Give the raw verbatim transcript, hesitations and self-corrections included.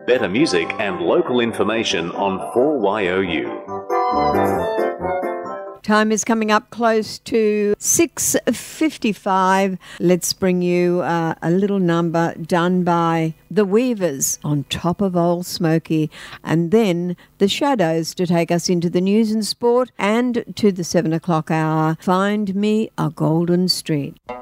Better music and local information on four Y O U. Time is coming up close to six fifty-five. Let's bring you uh, a little number done by the Weavers on Top of Old Smoky, and then the Shadows to take us into the news and sport, and to the seven o'clock hour, Find Me a Golden Street.